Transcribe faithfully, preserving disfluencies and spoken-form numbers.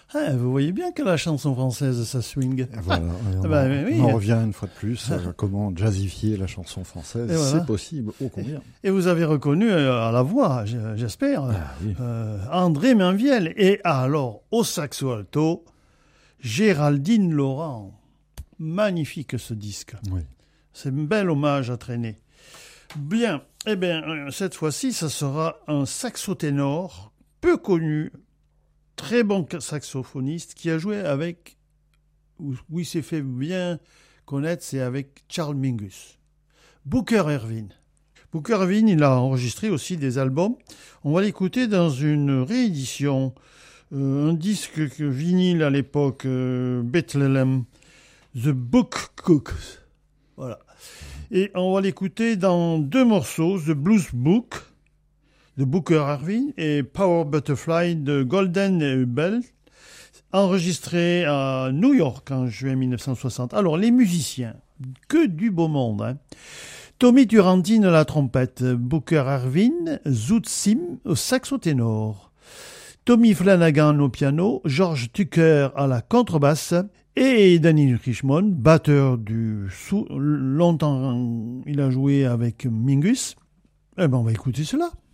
Ah, vous voyez bien que la chanson française, ça swing. Voilà, on, Ah bah, en, oui. on en revient une fois de plus, euh, comment jazzifier la chanson française, Et voilà. c'est possible, ô combien. Et vous avez reconnu euh, à la voix, j- j'espère, Ah, oui. euh, André Mainviel. Et alors, au saxo alto, Géraldine Laurent. Magnifique ce disque. Oui. C'est un bel hommage à traîner. Bien, eh bien, euh, cette fois-ci, ça sera un saxoténor peu connu, très bon saxophoniste, qui a joué avec, où, où il s'est fait bien connaître, c'est avec Charles Mingus. Booker Ervin. Booker Ervin, il a enregistré aussi des albums. On va l'écouter dans une réédition, euh, un disque que vinyle à l'époque, euh, Bethlehem, The Book Cooks. Voilà. Et on va l'écouter dans deux morceaux, The Blues Book de Booker Ervin et Power Butterfly de Golden Bell, enregistré à New York en juin mille neuf cent soixante. Alors, les musiciens, que du beau monde, hein. Tommy Turrentine à la trompette, Booker Ervin, Zoot Sim au saxo ténor, Tommy Flanagan au piano, George Tucker à la contrebasse et Danny Richmond, batteur du sou. Longtemps il a joué avec Mingus. Eh ben on va écouter cela.